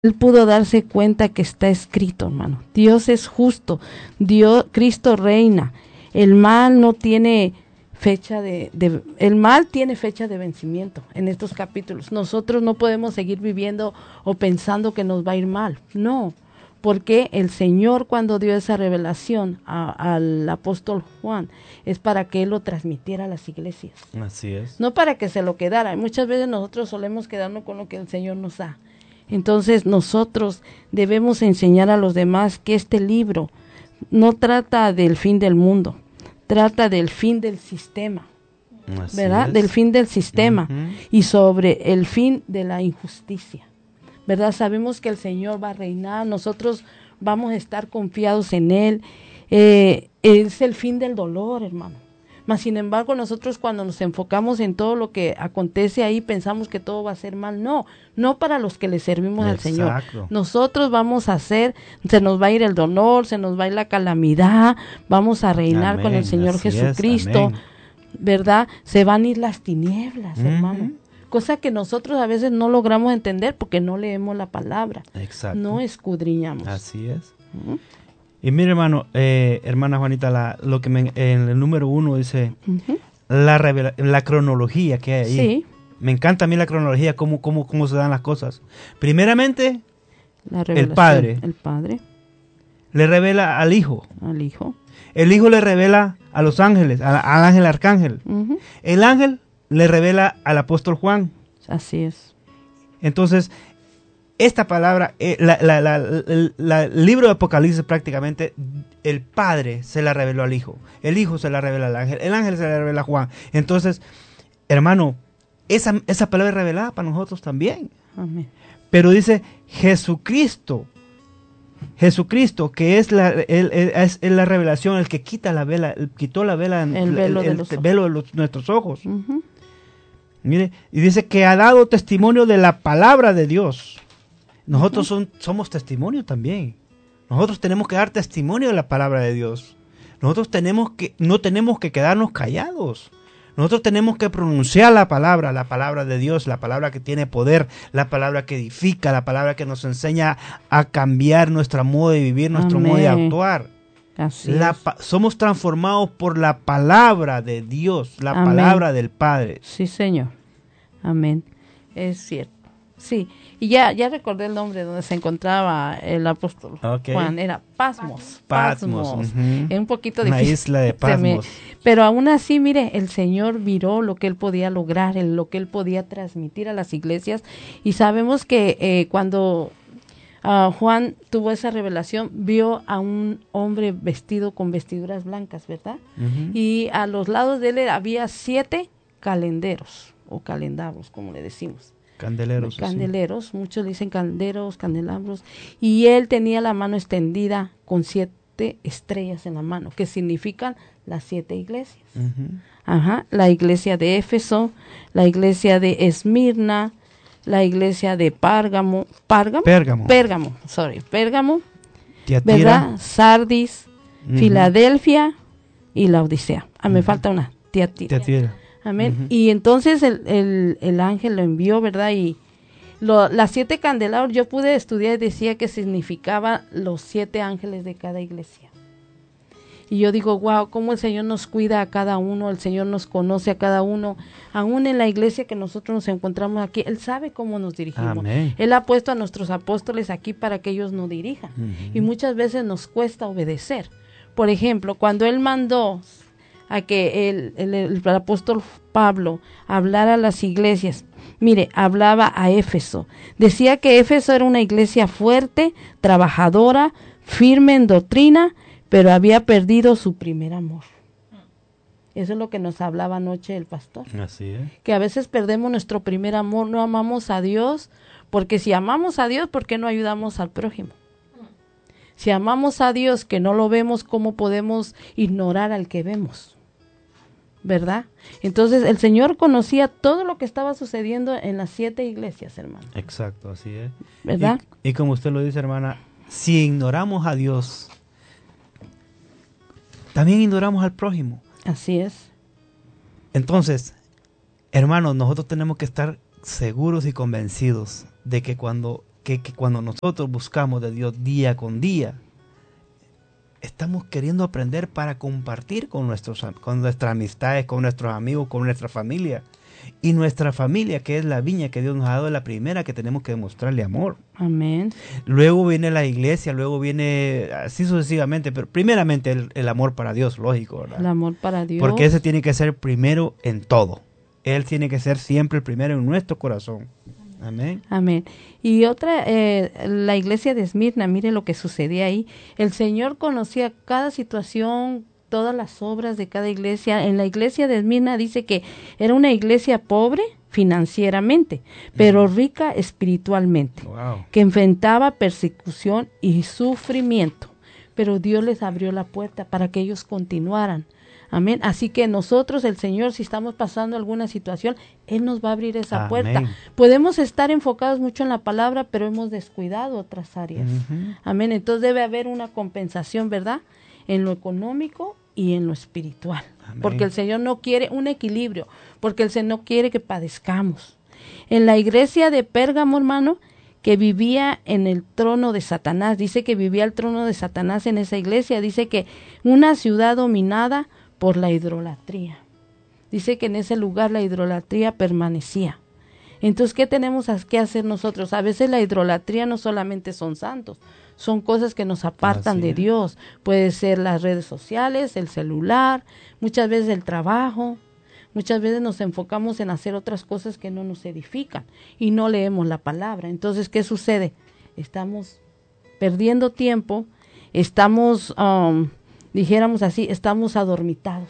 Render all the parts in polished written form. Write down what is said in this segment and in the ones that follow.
Él pudo darse cuenta que está escrito, hermano. Dios es justo. Dios, Cristo reina. El mal no tiene fecha el mal tiene fecha de vencimiento en estos capítulos. Nosotros no podemos seguir viviendo o pensando que nos va a ir mal. No, porque el Señor cuando dio esa revelación al apóstol Juan es para que él lo transmitiera a las iglesias. Así es. No para que se lo quedara. Muchas veces nosotros solemos quedarnos con lo que el Señor nos da. Entonces nosotros debemos enseñar a los demás que este libro no trata del fin del mundo, trata del fin del sistema, Así ¿verdad? es. Del fin del sistema y sobre el fin de la injusticia, ¿verdad? Sabemos que el Señor va a reinar, nosotros vamos a estar confiados en Él, es el fin del dolor, hermano. Mas, sin embargo, nosotros cuando nos enfocamos en todo lo que acontece ahí, pensamos que todo va a ser mal. No, no para los que le servimos al Señor. Nosotros vamos a hacer, se nos va a ir el dolor, se nos va a ir la calamidad, vamos a reinar con el Señor Jesucristo, ¿verdad? Se van a ir las tinieblas, hermano. Cosa que nosotros a veces no logramos entender porque no leemos la palabra. Exacto. No escudriñamos. Así es. Y mire, hermano, hermana Juanita, lo que en el número 1 dice la cronología que hay ahí. Sí. Me encanta a mí la cronología, cómo se dan las cosas. Primeramente, el Padre le revela al Hijo. Al Hijo. El Hijo le revela a los ángeles, al ángel arcángel. El ángel le revela al apóstol Juan. Así es. Entonces, esta palabra, el libro de Apocalipsis prácticamente, el Padre se la reveló al Hijo, el Hijo se la revela al ángel, el ángel se la revela a Juan. Entonces, hermano, esa palabra es revelada para nosotros también. Amén. Pero dice Jesucristo, que es la revelación, el que quita la vela, quitó la vela, el velo de nuestros ojos. Mire, y dice que ha dado testimonio de la palabra de Dios. Nosotros somos testimonio también. Nosotros tenemos que dar testimonio de la palabra de Dios. Nosotros no tenemos que quedarnos callados. Nosotros tenemos que pronunciar la palabra de Dios, la palabra que tiene poder, la palabra que edifica, la palabra que nos enseña a cambiar nuestro modo de vivir, nuestro modo de actuar. Así somos transformados por la palabra de Dios, la palabra del Padre. Sí, Señor. Amén. Es cierto. Sí, y ya recordé el nombre donde se encontraba el apóstol Juan, era Patmos. Es un poquito difícil. Una isla de Patmos. Pero aún así, mire, el Señor miró lo que Él podía lograr, lo que Él podía transmitir a las iglesias, y sabemos que cuando Juan tuvo esa revelación, vio a un hombre vestido con vestiduras blancas, ¿verdad? Y a los lados de él había 7 calenderos, o calendabros, como le decimos. Candeleros, sí. Muchos dicen canderos, candelabros, y él tenía la mano extendida con 7 estrellas en la mano, que significan las 7 iglesias. La iglesia de Éfeso, la iglesia de Esmirna, la iglesia de Pérgamo, ¿verdad? Sardis, Filadelfia y Laodicea. Me falta una, Tiatira. Amén. Y entonces el ángel lo envió, ¿verdad? Y las 7 candelabros, yo pude estudiar y decía que significaba los 7 ángeles de cada iglesia. Y yo digo, wow, cómo el Señor nos cuida a cada uno, el Señor nos conoce a cada uno, aún en la iglesia que nosotros nos encontramos aquí, Él sabe cómo nos dirigimos. Amén. Él ha puesto a nuestros apóstoles aquí para que ellos nos dirijan. Y muchas veces nos cuesta obedecer. Por ejemplo, cuando Él mandó a que el apóstol Pablo hablara a las iglesias, mire, hablaba a Éfeso. Decía que Éfeso era una iglesia fuerte, trabajadora, firme en doctrina, pero había perdido su primer amor. Eso es lo que nos hablaba anoche el pastor. Así es. Que a veces perdemos nuestro primer amor, no amamos a Dios, porque si amamos a Dios, ¿por qué no ayudamos al prójimo? Si amamos a Dios que no lo vemos, ¿cómo podemos ignorar al que vemos? ¿Verdad? Entonces el Señor conocía todo lo que estaba sucediendo en las 7 iglesias, hermano. Exacto, así es. ¿Verdad? Y como usted lo dice, hermana, si ignoramos a Dios, también ignoramos al prójimo. Así es. Entonces, hermanos, nosotros tenemos que estar seguros y convencidos de que cuando que cuando nosotros buscamos de Dios día con día, estamos queriendo aprender para compartir con nuestras amistades, con nuestros amigos, con nuestra familia. Y nuestra familia, que es la viña que Dios nos ha dado, es la primera que tenemos que demostrarle amor. Amén. Luego viene la iglesia, luego viene así sucesivamente, pero primeramente el amor para Dios, lógico, ¿verdad? El amor para Dios. Porque ese tiene que ser primero en todo. Él tiene que ser siempre el primero en nuestro corazón. Amén. Amén. Y otra, la iglesia de Esmirna, mire lo que sucedía ahí. El Señor conocía cada situación, todas las obras de cada iglesia. En la iglesia de Esmirna dice que era una iglesia pobre financieramente, pero rica espiritualmente, que enfrentaba persecución y sufrimiento, pero Dios les abrió la puerta para que ellos continuaran. Amén. Así que nosotros, el Señor, si estamos pasando alguna situación, Él nos va a abrir esa puerta. Podemos estar enfocados mucho en la palabra, pero hemos descuidado otras áreas. Amén. Entonces debe haber una compensación, ¿verdad? En lo económico y en lo espiritual. Amén. Porque el Señor no quiere un equilibrio, porque el Señor no quiere que padezcamos. En la iglesia de Pérgamo, hermano, que vivía en el trono de Satanás, dice que vivía el trono de Satanás en esa iglesia, dice que una ciudad dominada por la idolatría. Dice que en ese lugar la idolatría permanecía. Entonces, ¿qué tenemos que hacer nosotros? A veces la idolatría no solamente son santos, son cosas que nos apartan de Dios. Puede ser las redes sociales, el celular, muchas veces el trabajo. Muchas veces nos enfocamos en hacer otras cosas que no nos edifican y no leemos la palabra. Entonces, ¿qué sucede? Estamos perdiendo tiempo, estamos, dijéramos así, estamos adormitados.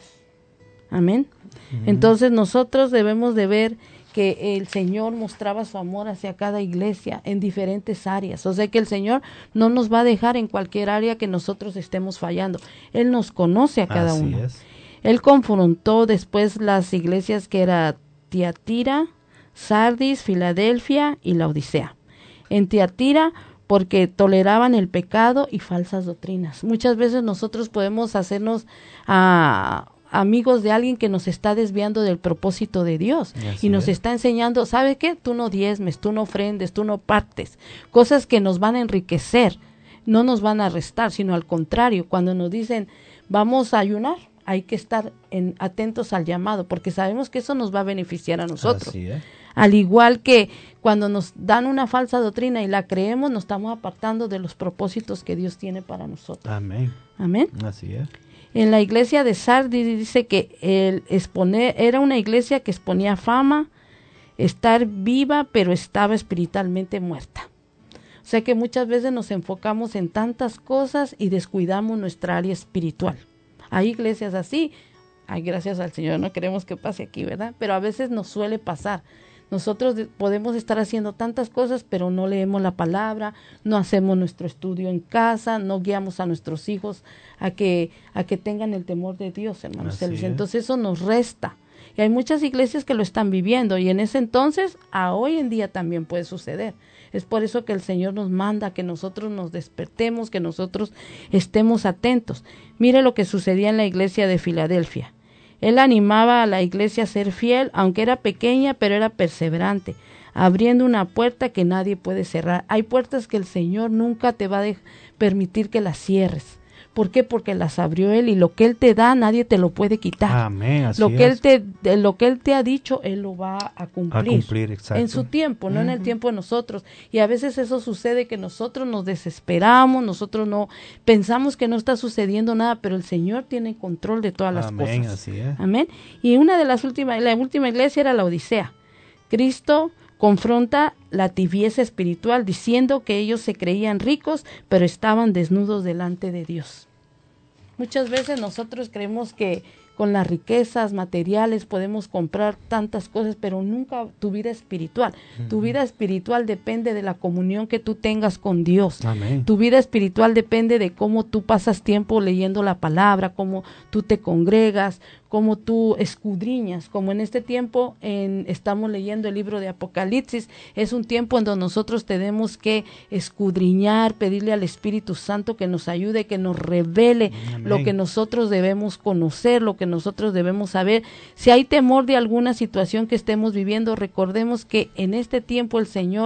Amén. Entonces, nosotros debemos de ver que el Señor mostraba su amor hacia cada iglesia en diferentes áreas. O sea que el Señor no nos va a dejar en cualquier área que nosotros estemos fallando. Él nos conoce a cada uno. Él confrontó después las iglesias que era Tiatira, Sardis, Filadelfia y Laodicea. En Tiatira, porque toleraban el pecado y falsas doctrinas. Muchas veces nosotros podemos hacernos amigos de alguien que nos está desviando del propósito de Dios y nos está enseñando, ¿sabe qué? Tú no diezmes, tú no ofrendes, tú no partes, cosas que nos van a enriquecer, no nos van a restar, sino al contrario, cuando nos dicen, vamos a ayunar, hay que estar atentos al llamado, porque sabemos que eso nos va a beneficiar a nosotros. Al igual que cuando nos dan una falsa doctrina y la creemos, nos estamos apartando de los propósitos que Dios tiene para nosotros. Amén. Amén. Así es. En la iglesia de Sardis dice que era una iglesia que exponía fama, estar viva, pero estaba espiritualmente muerta. O sea que muchas veces nos enfocamos en tantas cosas y descuidamos nuestra área espiritual. Hay iglesias así, ay, gracias al Señor, no queremos que pase aquí, ¿verdad? Pero a veces nos suele pasar. Nosotros podemos estar haciendo tantas cosas, pero no leemos la palabra, no hacemos nuestro estudio en casa, no guiamos a nuestros hijos a que tengan el temor de Dios, hermanos. Entonces eso nos resta. Y hay muchas iglesias que lo están viviendo y en ese entonces, hoy en día también puede suceder. Es por eso que el Señor nos manda que nosotros nos despertemos, que nosotros estemos atentos. Mire lo que sucedía en la iglesia de Filadelfia. Él animaba a la iglesia a ser fiel, aunque era pequeña, pero era perseverante, abriendo una puerta que nadie puede cerrar. Hay puertas que el Señor nunca te va a permitir que las cierres. ¿Por qué? Porque las abrió Él y lo que Él te da, nadie te lo puede quitar. Amén, así lo que Él te ha dicho, Él lo va a cumplir exacto. En su tiempo, no en el tiempo de nosotros. Y a veces eso sucede que nosotros nos desesperamos, nosotros no pensamos que no está sucediendo nada, pero el Señor tiene control de todas las cosas. Amén, así es. Amén. Y la última iglesia era la Odisea. Cristo confronta la tibieza espiritual diciendo que ellos se creían ricos, pero estaban desnudos delante de Dios. Muchas veces nosotros creemos que con las riquezas materiales podemos comprar tantas cosas, pero nunca tu vida espiritual. Tu vida espiritual depende de la comunión que tú tengas con Dios. Amén. Tu vida espiritual depende de cómo tú pasas tiempo leyendo la palabra, cómo tú te congregas, cómo tú escudriñas. Como en este tiempo estamos leyendo el libro de Apocalipsis, es un tiempo en donde nosotros tenemos que escudriñar, pedirle al Espíritu Santo que nos ayude, que nos revele Amén. Lo que nosotros debemos conocer, lo que nosotros debemos saber. Si hay temor de alguna situación que estemos viviendo, recordemos que en este tiempo el Señor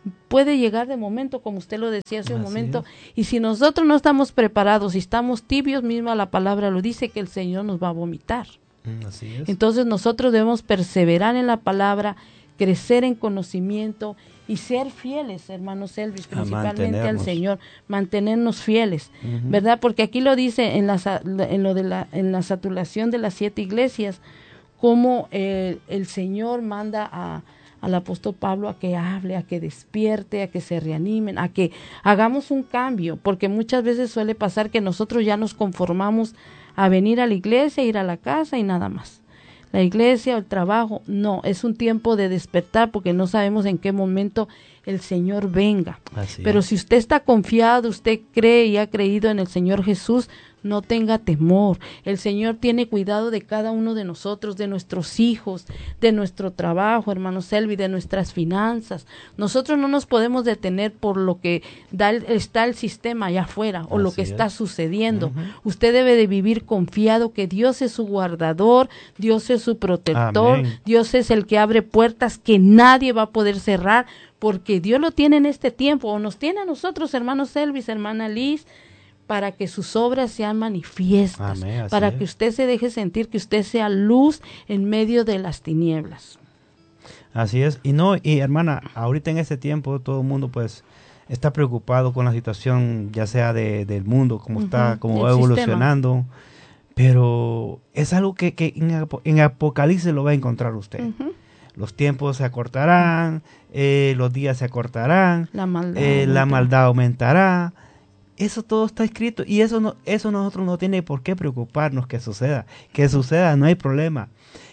puede llegar de momento, como usted lo decía hace un Así momento, es. y si nosotros no estamos preparados, si estamos tibios, misma la palabra lo dice, que el Señor nos va a vomitar. Así es. Entonces nosotros debemos perseverar en la palabra, crecer en conocimiento y ser fieles, hermanos Elvis, principalmente al mantenernos. Señor, mantenernos fieles, Ujú. ¿verdad? Porque aquí lo dice en en la saturación de las 7 iglesias, cómo el Señor manda al apóstol Pablo a que hable, a que despierte, a que se reanimen, a que hagamos un cambio, porque muchas veces suele pasar que nosotros ya nos conformamos a venir a la iglesia, ir a la casa y nada más. La iglesia o el trabajo, no, es un tiempo de despertar porque no sabemos en qué momento el Señor venga. Así Pero es. si usted está confiado, usted cree y ha creído en el Señor Jesús, no tenga temor. El Señor tiene cuidado de cada uno de nosotros, de nuestros hijos, de nuestro trabajo, hermano Selvi, de nuestras finanzas. Nosotros no nos podemos detener por lo que está el sistema allá afuera o lo Así que está es. sucediendo. Ujú. Usted debe de vivir confiado que Dios es su guardador, Dios es su protector, Amén. Dios es el que abre puertas que nadie va a poder cerrar, porque Dios lo tiene en este tiempo, o nos tiene a nosotros, hermanos Elvis, hermana Liz, para que sus obras sean manifiestas, Amén, así para es. que usted se deje sentir que usted sea luz en medio de las tinieblas. Así es. Y hermana, ahorita en este tiempo todo el mundo pues está preocupado con la situación, ya sea del mundo, cómo está, cómo del va evolucionando. Pero es algo que en Apocalipsis lo va a encontrar usted. Ujú. Los tiempos se acortarán, los días se acortarán, La maldad. la aumentará. maldad aumentará. Eso todo está escrito y eso nosotros no tiene por qué preocuparnos que suceda. Que suceda, no hay problema.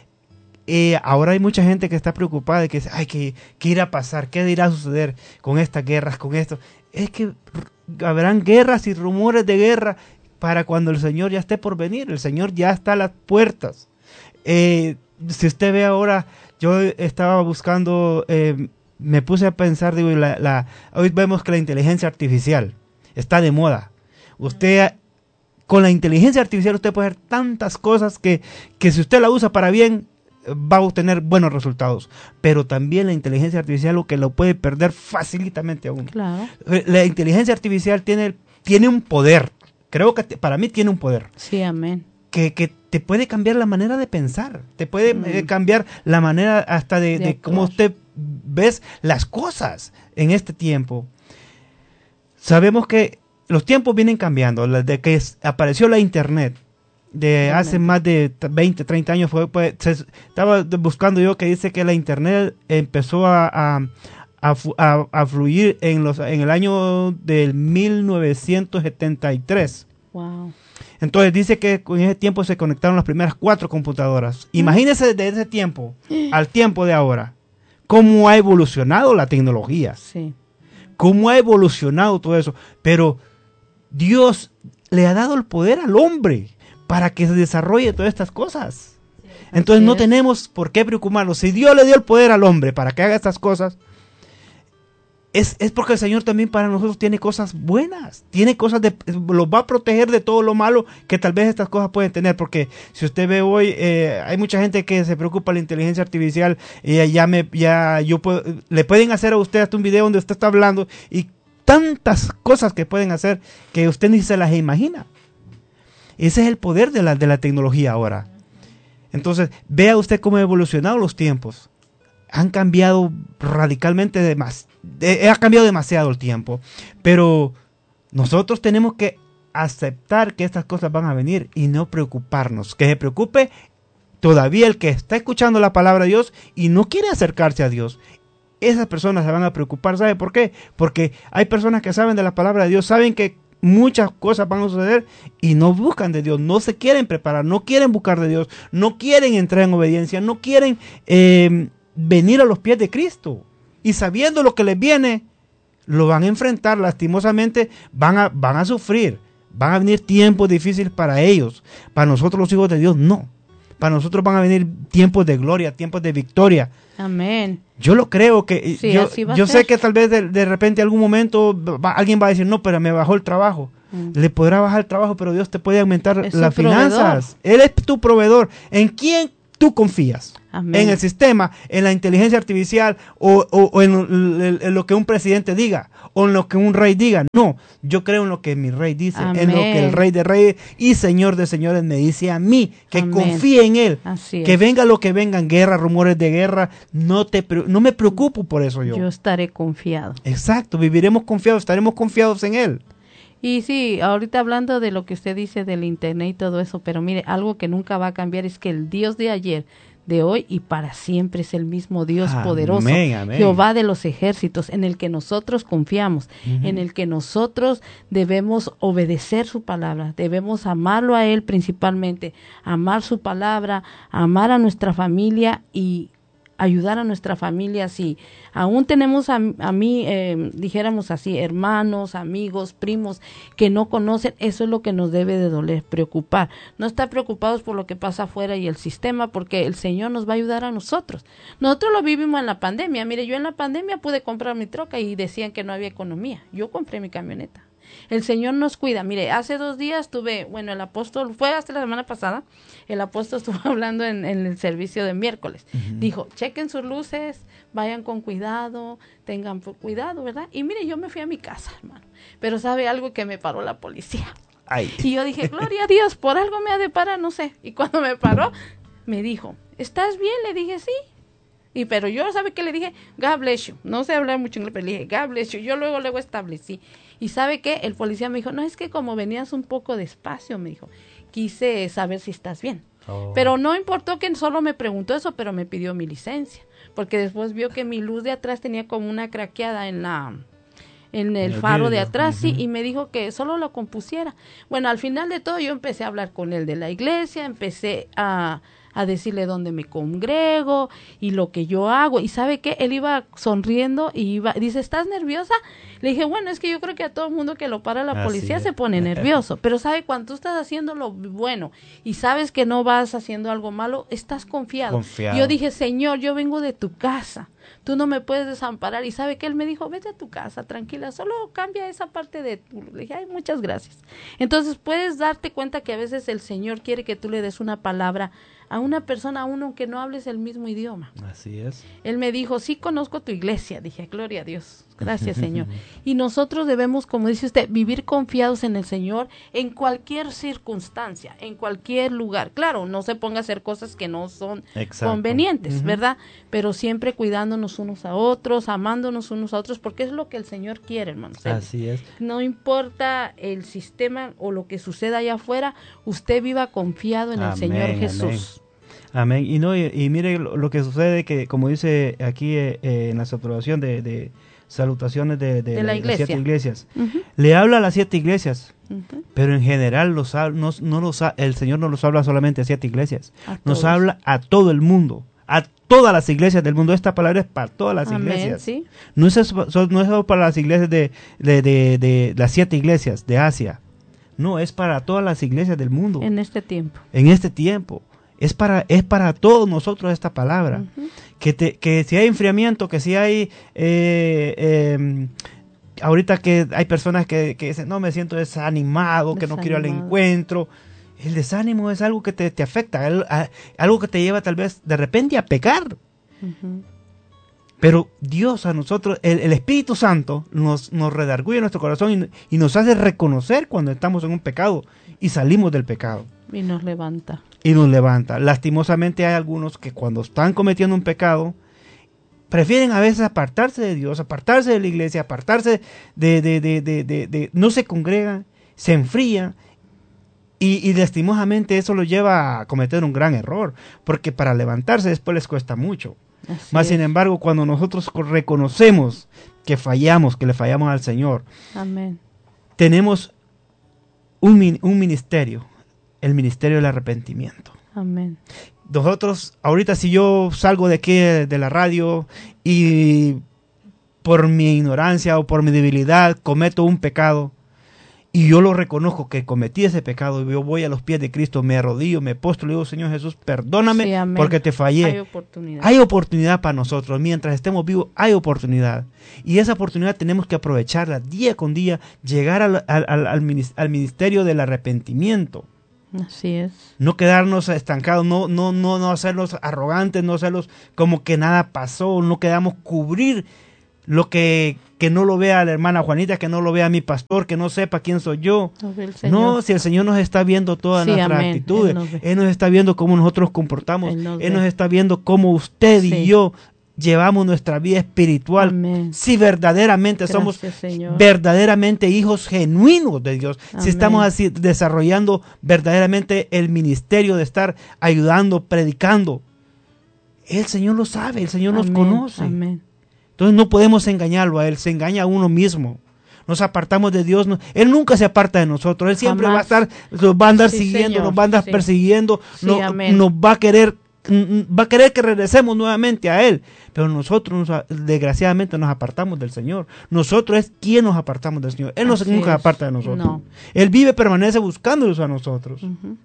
Ahora hay mucha gente que está preocupada de que dice, ay, ¿qué irá a pasar? ¿Qué irá a suceder con estas guerras, con esto? Es que habrán guerras y rumores de guerra para cuando el Señor ya esté por venir. El Señor ya está a las puertas. Si usted ve ahora, yo estaba buscando, me puse a pensar, digo, hoy vemos que la inteligencia artificial está de moda. Usted, con la inteligencia artificial, usted puede hacer tantas cosas que si usted la usa para bien, va a obtener buenos resultados. Pero también la inteligencia artificial lo que lo puede perder facilitamente a uno. Claro. La inteligencia artificial tiene un poder. Creo que para mí tiene un poder. Sí, amén. Que te puede cambiar la manera de pensar. Te puede cambiar la manera hasta de cómo usted ves las cosas en este tiempo. Sabemos que los tiempos vienen cambiando. Desde que apareció la internet, de hace más de 20, 30 años, estaba buscando yo que dice que la internet empezó a fluir en el año del 1973. Wow. Entonces dice que en ese tiempo se conectaron las primeras 4 computadoras. Imagínese desde ese tiempo al tiempo de ahora, cómo ha evolucionado la tecnología. Sí. Cómo ha evolucionado todo eso. Pero Dios le ha dado el poder al hombre para que se desarrolle todas estas cosas. Entonces no tenemos por qué preocuparnos. Si Dios le dio el poder al hombre para que haga estas cosas, es porque el Señor también para nosotros tiene cosas buenas. Tiene cosas los va a proteger de todo lo malo que tal vez estas cosas pueden tener. Porque si usted ve hoy, hay mucha gente que se preocupa de la inteligencia artificial. Y le pueden hacer a usted hasta un video donde usted está hablando y tantas cosas que pueden hacer que usted ni se las imagina. Ese es el poder de la tecnología ahora. Entonces, vea usted cómo han evolucionado los tiempos. Han cambiado radicalmente, ha cambiado demasiado el tiempo. Pero nosotros tenemos que aceptar que estas cosas van a venir y no preocuparnos. Que se preocupe todavía el que está escuchando la palabra de Dios y no quiere acercarse a Dios. Esas personas se van a preocupar. ¿Sabe por qué? Porque hay personas que saben de la palabra de Dios, saben que muchas cosas van a suceder y no buscan de Dios, no se quieren preparar, no quieren buscar de Dios, no quieren entrar en obediencia, no quieren venir a los pies de Cristo. Y sabiendo lo que les viene, lo van a enfrentar, lastimosamente van a sufrir, van a venir tiempos difíciles para ellos. Para nosotros los hijos de Dios, no. Para nosotros van a venir tiempos de gloria, tiempos de victoria. Amén. Yo lo creo que Sí, yo sé que tal vez de repente algún momento alguien va a decir, no, pero me bajó el trabajo. Le podrá bajar el trabajo, pero Dios te puede aumentar las finanzas. Él es tu proveedor. ¿En quién tú confías. Amén. En el sistema, en la inteligencia artificial o en lo que un presidente diga o en lo que un rey diga. No, yo creo en lo que mi rey dice, Amén. en lo que el rey de reyes y señor de señores me dice a mí, que Amén. confíe en él. Así que es. venga lo que vengan, guerra, rumores de guerra, no me preocupo por eso yo. Yo estaré confiado. Exacto, viviremos confiados, estaremos confiados en él. Y sí, ahorita hablando de lo que usted dice del internet y todo eso, pero mire, algo que nunca va a cambiar es que el Dios de ayer, de hoy y para siempre es el mismo Dios poderoso, amén. Jehová de los ejércitos, en el que nosotros confiamos, en el que nosotros debemos obedecer su palabra, debemos amarlo a él principalmente, amar su palabra, amar a nuestra familia y ayudar a nuestra familia. Si aún tenemos a mí, dijéramos así, hermanos, amigos, primos que no conocen, eso es lo que nos debe de doler, preocupar. No estar preocupados por lo que pasa afuera y el sistema, porque el Señor nos va a ayudar a nosotros. Nosotros lo vivimos en la pandemia. Mire, yo en la pandemia pude comprar mi troca y decían que no había economía. Yo compré mi camioneta. El Señor nos cuida. Mire, hace 2 días el apóstol, fue hasta la semana pasada, el apóstol estuvo hablando en el servicio de miércoles. Dijo, chequen sus luces, vayan con cuidado, tengan cuidado, ¿verdad? Y mire, yo me fui a mi casa, hermano. Pero ¿sabe algo? Que me paró la policía. Ay. Y yo dije, gloria a Dios, por algo me ha de parar, no sé. Y cuando me paró, me dijo, ¿estás bien? Le dije, sí. Pero yo, ¿sabe qué le dije? God bless you. No sé hablar mucho inglés, pero le dije, God bless you. Yo luego establecí. ¿Y sabe qué? El policía me dijo, no, es que como venías un poco despacio, me dijo, quise saber si estás bien. Oh. Pero no importó que solo me preguntó eso, pero me pidió mi licencia. Porque después vio que mi luz de atrás tenía como una craqueada en el faro de atrás, sí, y me dijo que solo lo compusiera. Bueno, al final de todo yo empecé a hablar con él de la iglesia, empecé a decirle dónde me congrego y lo que yo hago. Y ¿sabe qué? Él iba sonriendo y dice, ¿estás nerviosa? Le dije, bueno, es que yo creo que a todo el mundo que lo para la policía se pone nervioso. Pero ¿sabe? Cuando tú estás haciendo lo bueno y sabes que no vas haciendo algo malo, estás confiado. Yo dije, Señor, yo vengo de tu casa. Tú no me puedes desamparar. Y ¿sabe qué? Él me dijo, vete a tu casa, tranquila, solo cambia esa parte de tu... Le dije, ay, muchas gracias. Entonces puedes darte cuenta que a veces el Señor quiere que tú le des una palabra a una persona, a uno que no hables el mismo idioma. Así es. Él me dijo, sí conozco tu iglesia. Dije, gloria a Dios. Gracias, Señor. Y nosotros debemos, como dice usted, vivir confiados en el Señor en cualquier circunstancia, en cualquier lugar. Claro, no se ponga a hacer cosas que no son convenientes, ¿verdad? Pero siempre cuidándonos unos a otros, amándonos unos a otros, porque es lo que el Señor quiere, hermanos. Así es. No importa el sistema o lo que suceda allá afuera, usted viva confiado en el Señor Jesús. Amén. Y mire lo que sucede, que como dice aquí en la aprobación de salutaciones de las 7 iglesias. Le habla a las 7 iglesias, pero en general el Señor no los habla solamente a 7 iglesias, nos habla a todo el mundo, a todas las iglesias del mundo. Esta palabra es para todas las iglesias. ¿Sí? No es solo para las iglesias de las 7 iglesias de Asia, no, es para todas las iglesias del mundo. En este tiempo. Es para todos nosotros esta palabra. Que si hay enfriamiento, que si hay... ahorita que hay personas que dicen, no, me siento desanimado, que no quiero al encuentro. El desánimo es algo que te afecta, algo que te lleva tal vez de repente a pecar. Pero Dios a nosotros, el Espíritu Santo nos redarguye nuestro corazón y nos hace reconocer cuando estamos en un pecado y salimos del pecado. Y nos levanta. Lastimosamente hay algunos que cuando están cometiendo un pecado, prefieren a veces apartarse de Dios, apartarse de la iglesia, apartarse no se congregan, se enfrían y lastimosamente eso los lleva a cometer un gran error, porque para levantarse después les cuesta mucho. Más sin embargo, cuando nosotros reconocemos que le fallamos al Señor, amén, tenemos un ministerio, el ministerio del arrepentimiento. Amén. Nosotros, ahorita si yo salgo de aquí de la radio y por mi ignorancia o por mi debilidad cometo un pecado y yo lo reconozco que cometí ese pecado, y yo voy a los pies de Cristo, me arrodillo, me postro, le digo, Señor Jesús, perdóname porque te fallé. Hay oportunidad para nosotros. Mientras estemos vivos hay oportunidad. Y esa oportunidad tenemos que aprovecharla día con día, llegar al ministerio del arrepentimiento. Así es. No quedarnos estancados, no hacerlos arrogantes, no hacerlos como que nada pasó, no quedamos cubrir lo que no lo vea la hermana Juanita, que no lo vea mi pastor, que no sepa quién soy yo. No, si el Señor nos está viendo todas nuestras actitudes, Él nos está viendo cómo nosotros comportamos, Él nos está viendo cómo usted y yo llevamos nuestra vida espiritual. Amén. Si verdaderamente somos verdaderamente hijos genuinos de Dios, si estamos así desarrollando verdaderamente el ministerio de estar ayudando, predicando, el Señor lo sabe, el Señor nos conoce. Amén. Entonces no podemos engañarlo a Él, se engaña a uno mismo. Nos apartamos de Dios, Él nunca se aparta de nosotros, Él siempre va a andar siguiendo, Señor. nos va a andar persiguiendo, nos va a querer que regresemos nuevamente a Él, pero nosotros desgraciadamente nos apartamos del Señor. Nosotros es quien nos apartamos del Señor. Él nunca se aparta de nosotros. No. Él permanece buscándonos a nosotros.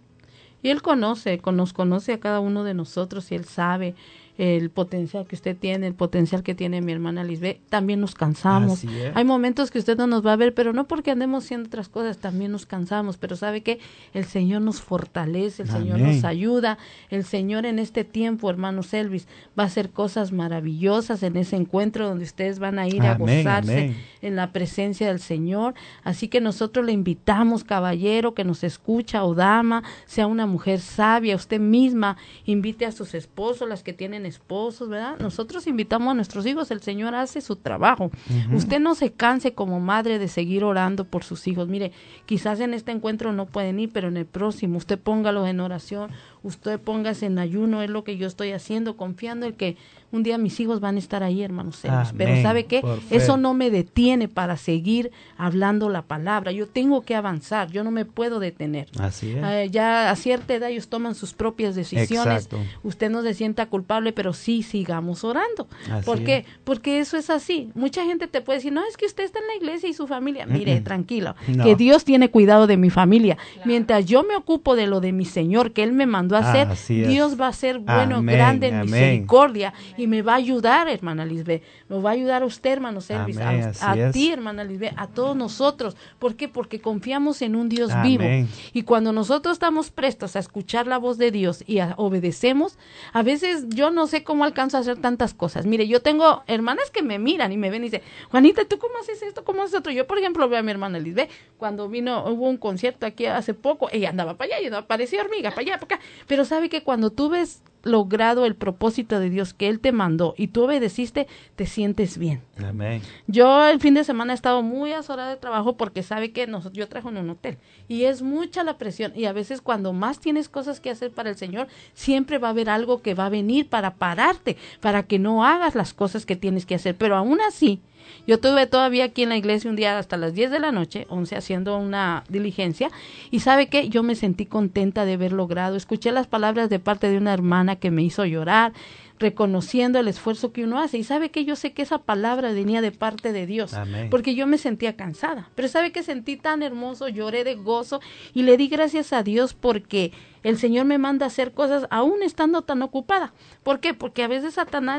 Y Él nos conoce a cada uno de nosotros y Él sabe el potencial que usted tiene, el potencial que tiene mi hermana Lisbeth. También nos cansamos. Hay momentos que usted no nos va a ver, pero no porque andemos haciendo otras cosas, también nos cansamos. Pero sabe que el Señor nos fortalece, el Señor nos ayuda. El Señor en este tiempo, hermano Elvis, va a hacer cosas maravillosas en ese encuentro donde ustedes van a ir a gozarse en la presencia del Señor. Así que nosotros le invitamos, caballero, que nos escucha, o dama, sea una mujer sabia, usted misma invite a sus esposos, las que tienen esposos, ¿verdad? Nosotros invitamos a nuestros hijos, el Señor hace su trabajo. Usted no se canse como madre de seguir orando por sus hijos. Mire, quizás en este encuentro no pueden ir, pero en el próximo usted póngalo en oración, usted póngase en ayuno, es lo que yo estoy haciendo, confiando en que un día mis hijos van a estar ahí, hermanos. Pero ¿sabe qué? Eso no me detiene para seguir hablando la palabra. Yo tengo que avanzar, yo no me puedo detener. Así es. Ya a cierta edad ellos toman sus propias decisiones. Exacto. Usted no se sienta culpable, pero sí sigamos orando. ¿Por qué? Porque eso es así. Mucha gente te puede decir, no, es que usted está en la iglesia y su familia. Mire, tranquilo, que Dios tiene cuidado de mi familia. Claro. Mientras yo me ocupo de lo de mi Señor, que Él me mandó a hacer, Dios va a ser bueno, grande en misericordia, y me va a ayudar, hermana Lisbeth, me va a ayudar a usted, hermano Elvis, a ti, hermana Lisbeth, a todos nosotros. ¿Por qué? Porque confiamos en un Dios vivo. Y cuando nosotros estamos prestos a escuchar la voz de Dios y obedecemos, a veces yo no sé cómo alcanzo a hacer tantas cosas. Mire, yo tengo hermanas que me miran y me ven y dicen, Juanita, ¿tú cómo haces esto? ¿Cómo haces otro? Yo, por ejemplo, veo a mi hermana Lisbeth, cuando hubo un concierto aquí hace poco, ella andaba para allá, y parecía hormiga, para allá, para acá. Pero sabe que cuando tú ves logrado el propósito de Dios que Él te mandó y tú obedeciste, te sientes bien. Amén. Yo el fin de semana he estado muy azorada de trabajo porque sabe que yo trabajo en un hotel y es mucha la presión, y a veces cuando más tienes cosas que hacer para el Señor, siempre va a haber algo que va a venir para pararte, para que no hagas las cosas que tienes que hacer. Pero aún así, yo estuve todavía aquí en la iglesia un día hasta las 10 de la noche, 11, haciendo una diligencia, y ¿sabe qué? Yo me sentí contenta de haber logrado. Escuché las palabras de parte de una hermana que me hizo llorar, reconociendo el esfuerzo que uno hace. Y ¿sabe qué? Yo sé que esa palabra venía de parte de Dios. Amén. Porque yo me sentía cansada. Pero ¿sabe qué? Sentí tan hermoso, lloré de gozo y le di gracias a Dios porque el Señor me manda a hacer cosas aún estando tan ocupada. ¿Por qué? Porque a veces Satanás,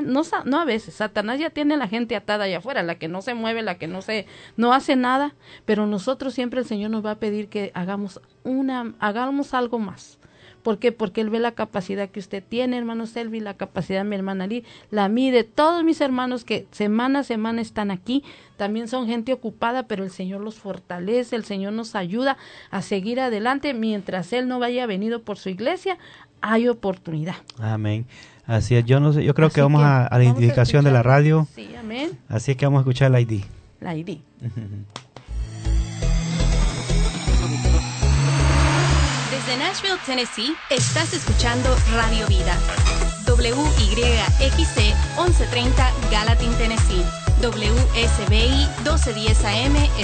Satanás ya tiene a la gente atada allá afuera, la que no se mueve, la que no hace nada, pero nosotros siempre el Señor nos va a pedir que hagamos algo más. ¿Por qué? Porque Él ve la capacidad que usted tiene, hermano Selvi, la capacidad de mi hermana Lee, la mide, todos mis hermanos que semana a semana están aquí, también son gente ocupada, pero el Señor los fortalece, el Señor nos ayuda a seguir adelante. Mientras Él no haya venido por su iglesia, hay oportunidad. Amén. Así es, yo creo que vamos a la identificación de la radio. Sí, amén. Así es que vamos a escuchar la ID. La ID. Desde Nashville, Tennessee, estás escuchando Radio Vida. WYXC 1130 Gallatin, Tennessee. WSBI 1210 AM